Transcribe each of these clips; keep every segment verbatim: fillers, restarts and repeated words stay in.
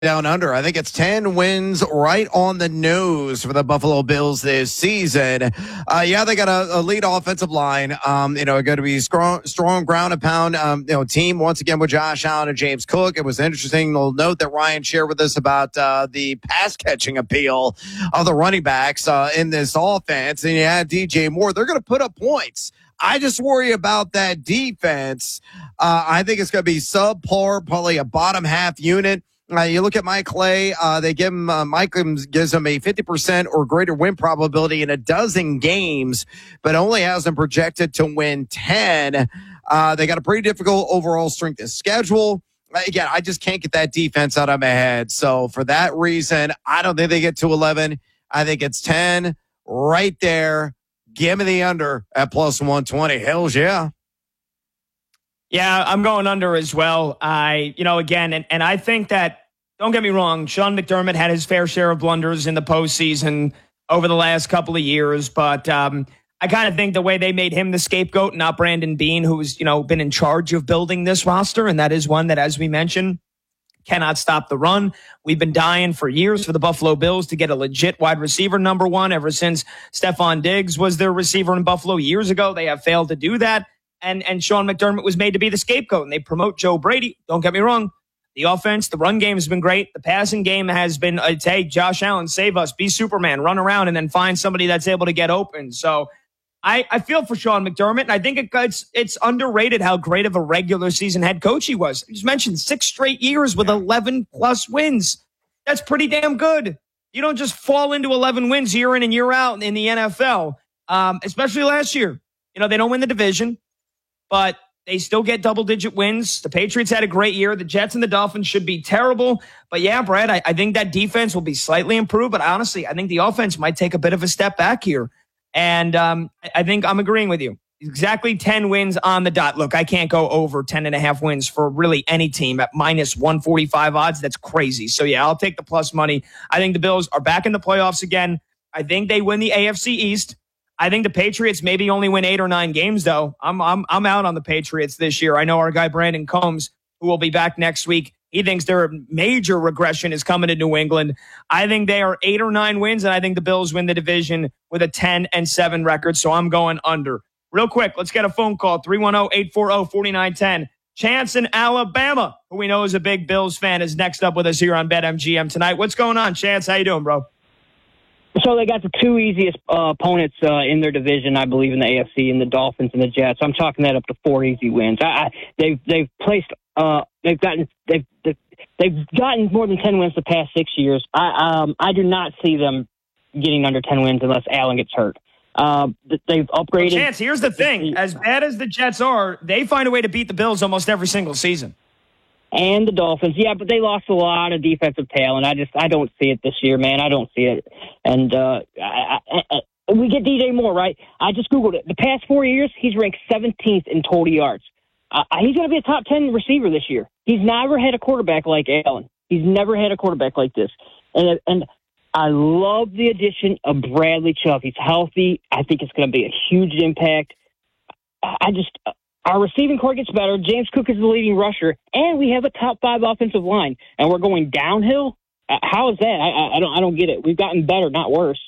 Down under. I think it's ten wins right on the nose for the Buffalo Bills this season. Uh, yeah, they got a, a lead offensive line. Um, you know, going to be strong, strong ground and pound, um, you know, team once again with Josh Allen and James Cook. It was interesting. We'll note that Ryan shared with us about uh, the pass catching appeal of the running backs uh, in this offense. And yeah, D J Moore, they're going to put up points. I just worry about that defense. Uh, I think it's going to be subpar, probably a bottom half unit. Uh, you look at Mike Clay, uh, they give him, uh, Mike gives him a fifty percent or greater win probability in a dozen games, but only has them projected to win ten. Uh, they got a pretty difficult overall strength of schedule. Again, I just can't get that defense out of my head. So for that reason, I don't think they get to eleven. I think it's ten right there. Give me the under at plus one twenty. Hells yeah. Yeah, I'm going under as well. I, you know, again, and, and I think that, don't get me wrong, Sean McDermott had his fair share of blunders in the postseason over the last couple of years, but um, I kind of think the way they made him the scapegoat, not Brandon Beane, who's, you know, been in charge of building this roster, and that is one that, as we mentioned, cannot stop the run. We've been dying for years for the Buffalo Bills to get a legit wide receiver number one ever since Stephon Diggs was their receiver in Buffalo years ago. They have failed to do that. And and Sean McDermott was made to be the scapegoat, and they promote Joe Brady. Don't get me wrong. The offense, the run game has been great. The passing game has been, uh, hey, Josh Allen, save us, be Superman, run around, and then find somebody that's able to get open. So I, I feel for Sean McDermott, and I think it, it's it's underrated how great of a regular season head coach he was. I just mentioned six straight years with eleven-plus wins. That's pretty damn good. You don't just fall into eleven wins year in and year out in the N F L, um, especially last year. You know, they don't win the division, but they still get double-digit wins. The Patriots had a great year. The Jets and the Dolphins should be terrible. But, yeah, Brad, I, I think that defense will be slightly improved. But, honestly, I think the offense might take a bit of a step back here. And um, I think I'm agreeing with you. Exactly ten wins on the dot. Look, I can't go over ten and a half wins for really any team at minus one forty-five odds. That's crazy. So, yeah, I'll take the plus money. I think the Bills are back in the playoffs again. I think they win the A F C East. I think the Patriots maybe only win eight or nine games, though. I'm I'm I'm out on the Patriots this year. I know our guy Brandon Combs, who will be back next week, he thinks their major regression is coming to New England. I think they are eight or nine wins, and I think the Bills win the division with a ten and seven record. So I'm going under. Real quick, let's get a phone call. three one zero, eight four zero, four nine one zero. Chance in Alabama, who we know is a big Bills fan, is next up with us here on BetMGM tonight. What's going on, Chance? How you doing, bro? So they got the two easiest uh, opponents uh, in their division, I believe, in the A F C, in the Dolphins and the Jets. I'm chalking that up to four easy wins. I, I, they've they've placed uh, they've gotten they've they've gotten more than ten wins the past six years. I um I do not see them getting under ten wins unless Allen gets hurt. Uh, they've upgraded. Well, Chance, here's the thing: as bad as the Jets are, they find a way to beat the Bills almost every single season. And the Dolphins, yeah, but they lost a lot of defensive talent. I just, I don't see it this year, man. I don't see it. And uh, I, I, I, we get D J Moore, right? I just Googled it. The past four years, he's ranked seventeenth in total yards. Uh, he's going to be a top ten receiver this year. He's never had a quarterback like Allen. He's never had a quarterback like this. And and I love the addition of Bradley Chubb. He's healthy. I think it's going to be a huge impact. I just... Our receiving core gets better. James Cook is the leading rusher, and we have a top five offensive line, and we're going downhill. Uh, how is that? I, I don't. I don't get it. We've gotten better, not worse.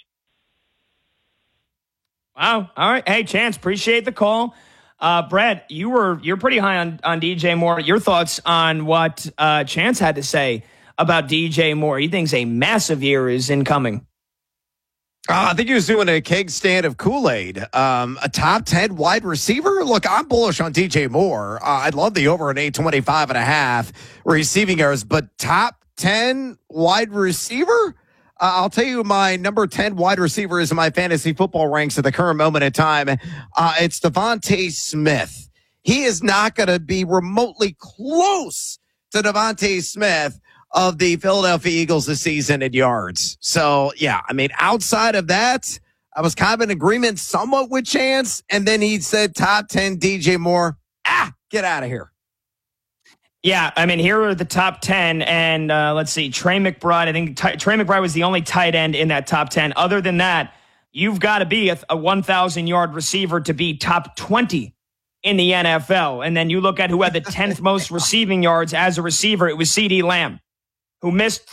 Wow. All right. Hey, Chance, appreciate the call. Uh, Brad, you were you're pretty high on on D J Moore. Your thoughts on what uh, Chance had to say about D J Moore? He thinks a massive year is incoming. Uh, I think he was doing a keg stand of Kool-Aid. Um, a top ten wide receiver? Look, I'm bullish on D J Moore. Uh, I'd love the over an eight twenty-five and a half receiving yards, but top ten wide receiver? Uh, I'll tell you my number ten wide receiver is in my fantasy football ranks at the current moment in time. Uh, it's Devontae Smith. He is not going to be remotely close to Devontae Smith of the Philadelphia Eagles this season in yards. So, yeah, I mean, outside of that, I was kind of in agreement somewhat with Chance, and then he said top ten D J Moore. Ah, get out of here. Yeah, I mean, here are the top ten, and uh, let's see, Trey McBride. I think Ty- Trey McBride was the only tight end in that top ten. Other than that, you've got to be a, a one thousand-yard receiver to be top twenty in the N F L. And then you look at who had the tenth most receiving yards as a receiver. It was CeeDee Lamb, who missed